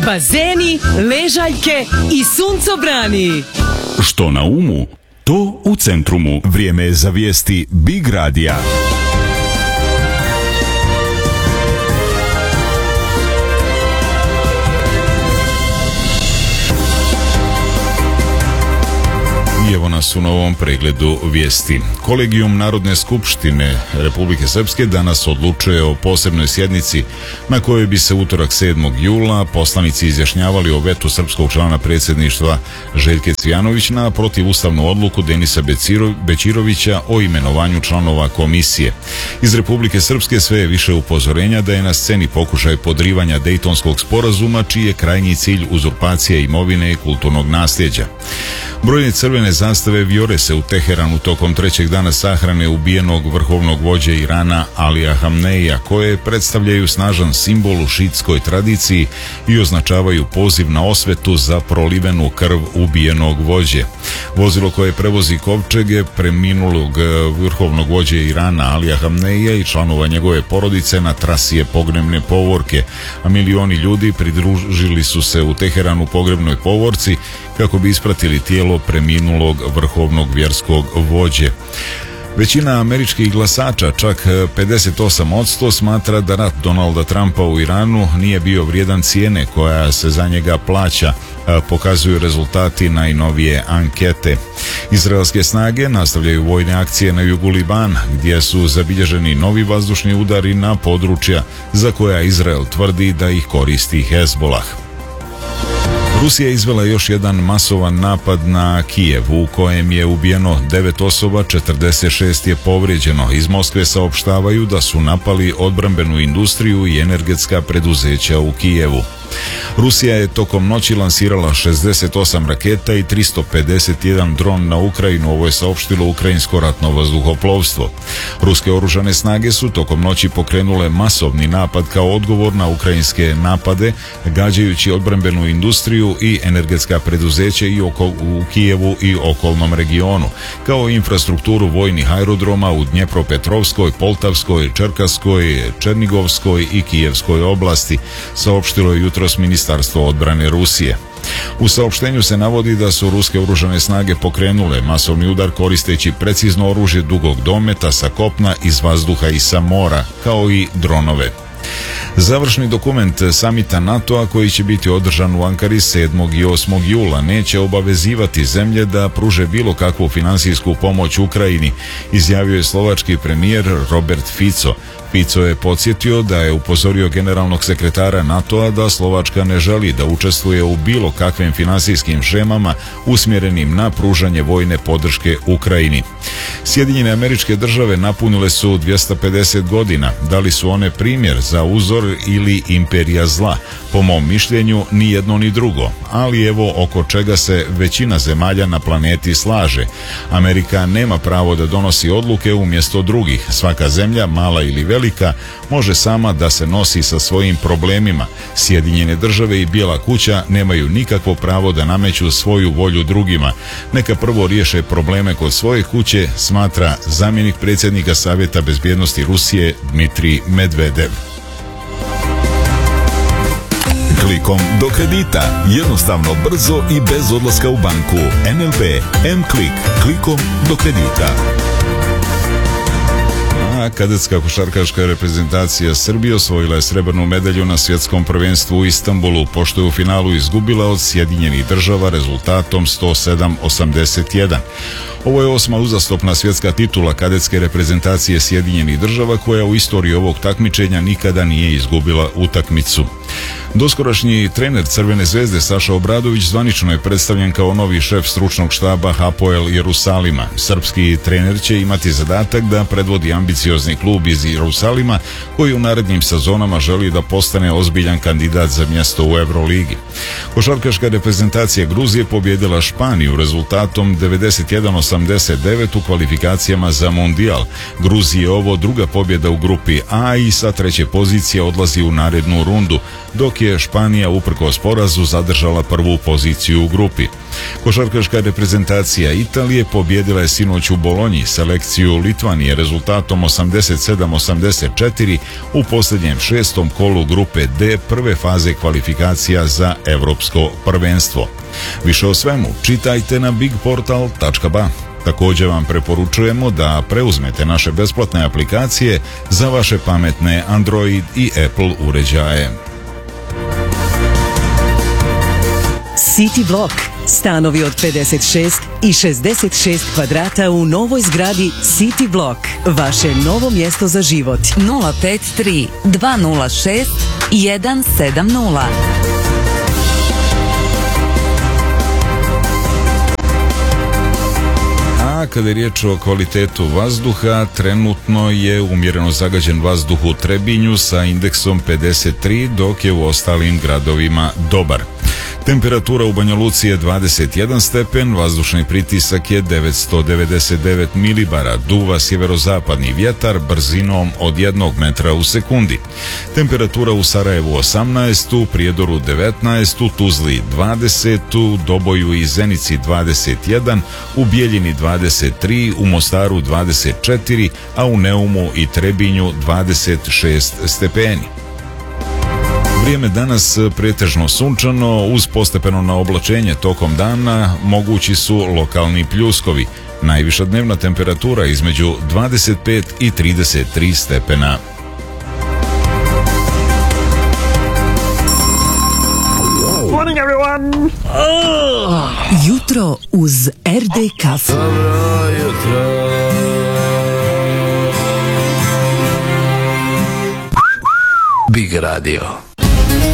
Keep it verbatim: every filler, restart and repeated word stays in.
bazeni, ležaljke i suncobrani. Što na umu, to u Centrumu. Vrijeme je za vijesti Big Radija. I evo nas u novom pregledu vijesti. Kolegijum Narodne skupštine Republike Srpske danas odlučuje o posebnoj sjednici na kojoj bi se utorak sedmog jula poslanici izjašnjavali o vetu srpskog člana predsjedništva Željke Cvijanović na protivustavnu odluku Denisa Bećirovića o imenovanju članova komisije. Iz Republike Srpske sve je više upozorenja da je na sceni pokušaj podrivanja Dejtonskog sporazuma, čiji je krajnji cilj uzurpacija imovine i kulturnog nasljeđa. Brojne crvene zastave vijore se u Teheranu tokom trećeg dana sahrane ubijenog vrhovnog vođe Irana Alija Hamneija, koje predstavljaju snažan simbol u šiitskoj tradiciji i označavaju poziv na osvetu za prolivenu krv ubijenog vođe. Vozilo koje prevozi kovčege preminulog vrhovnog vođe Irana Alija Hamneija i članova njegove porodice na trasi je pogrebne povorke, a milioni ljudi pridružili su se u Teheranu pogrebnoj povorci kako bi ispratili tijelo preminulog vrhovnog vjerskog vođe. Većina američkih glasača, čak pedeset osam posto, smatra da rat Donalda Trumpa u Iranu nije bio vrijedan cijene koja se za njega plaća, pokazuju rezultati najnovije ankete. Izraelske snage nastavljaju vojne akcije na jugu Libana, gdje su zabilježeni novi vazdušni udari na područja za koja Izrael tvrdi da ih koristi Hezbolah. Rusija je izvela još jedan masovan napad na Kijev, u kojem je ubijeno devet osoba, četrdeset šest je povrijeđeno. Iz Moskve saopštavaju da su napali odbrambenu industriju i energetska preduzeća u Kijevu. Rusija je tokom noći lansirala šezdeset osam raketa i tristo pedeset jedan dron na Ukrajinu, ovo je saopštilo ukrajinsko ratno vazduhoplovstvo. Ruske oružane snage su tokom noći pokrenule masovni napad kao odgovor na ukrajinske napade, gađajući odbrambenu industriju i energetska preduzeća i oko, u Kijevu i okolnom regionu, kao i infrastrukturu vojnih aerodroma u Dnjepropetrovskoj, Poltavskoj, Čerkaskoj, Černigovskoj i Kijevskoj oblasti, saopštilo je jutros Ministarstvo odbrane Rusije. U saopštenju se navodi da su ruske oružane snage pokrenule masovni udar koristeći precizno oružje dugog dometa sa kopna, iz vazduha i sa mora, kao i dronove. Završni dokument samita NATO-a, koji će biti održan u Ankari sedmog i osmog jula, neće obavezivati zemlje da pruže bilo kakvu finansijsku pomoć Ukrajini, izjavio je slovački premijer Robert Fico. Fico je podsjetio da je upozorio generalnog sekretara NATO-a da Slovačka ne želi da učestvuje u bilo kakvim finansijskim šemama usmjerenim na pružanje vojne podrške Ukrajini. Sjedinjene Američke Države napunile su dvjesto pedeset godina. Da li su one primjer za uzor ili imperija zla? Po mom mišljenju ni jedno ni drugo, ali evo oko čega se većina zemalja na planeti slaže. Amerika nema pravo da donosi odluke umjesto drugih. Svaka zemlja, mala ili velika, može sama da se nosi sa svojim problemima. Sjedinjene Države i Bijela kuća nemaju nikakvo pravo da nameću svoju volju drugima. Neka prvo riješe probleme kod svoje kuće, smatra zamjenik predsjednika Savjeta bezbjednosti Rusije Dmitrij Medvedev. Klikom do kredita. Jednostavno, brzo i bez odlaska u banku. N L B M-Klik. Klikom do kredita. A kadetska košarkaška reprezentacija Srbije osvojila je srebrnu medalju na svjetskom prvenstvu u Istanbulu, pošto je u finalu izgubila od Sjedinjenih Država rezultatom sto sedam osamdeset jedan. Ovo je osma uzastopna svjetska titula kadetske reprezentacije Sjedinjenih Država, koja u istoriji ovog takmičenja nikada nije izgubila utakmicu. Doskorašnji trener Crvene zvezde Saša Obradović zvanično je predstavljen kao novi šef stručnog štaba Hapoel Jerusalima. Srpski trener će imati zadatak da predvodi ambiciozni klub iz Jerusalima, koji u narednim sezonama želi da postane ozbiljan kandidat za mjesto u Euroligi. Košarkaška reprezentacija Gruzije pobjedila Španiju rezultatom devedeset jedan osamdeset devet u kvalifikacijama za Mundijal. Gruziji je ovo druga pobjeda u grupi A i sa treće pozicije odlazi u narednu rundu, dok je je Španija uprkos porazu zadržala prvu poziciju u grupi. Košarkaška reprezentacija Italije pobjedila je sinoć u Bolonji selekciju Litvanije rezultatom osamdeset sedam osamdeset četiri u posljednjem šestom kolu grupe D prve faze kvalifikacija za Evropsko prvenstvo. Više o svemu čitajte na big portal tačka ba. Također vam preporučujemo da preuzmete naše besplatne aplikacije za vaše pametne Android i Apple uređaje. City Block. Stanovi od pedeset šest i šezdeset šest kvadrata u novoj zgradi City Block. Vaše novo mjesto za život. nula pet tri dva nula šest jedan sedam nula. A kada je riječ o kvalitetu vazduha, trenutno je umjereno zagađen vazduh u Trebinju sa indeksom pedeset tri, dok je u ostalim gradovima dobar. Temperatura u Banja Luci je dvadeset jedan stepen, vazdušni pritisak je devetsto devedeset devet milibara, duva sjeverozapadni vjetar brzinom od jednog metra u sekundi. Temperatura u Sarajevu osamnaest, u Prijedoru devetnaest, u Tuzli dvadeset, u Doboju i Zenici dvadeset jedan, u Bijeljini dvadeset tri, u Mostaru dvadeset četiri, a u Neumu i Trebinju dvadeset šest stepeni. Vrijeme danas pretežno sunčano, uz postepeno naoblačenje tokom dana mogući su lokalni pljuskovi. Najviša dnevna temperatura između dvadeset pet i trideset tri stepena. Morning everyone! Oh. Jutro uz er de kafu. Dobro jutro. Big Radio.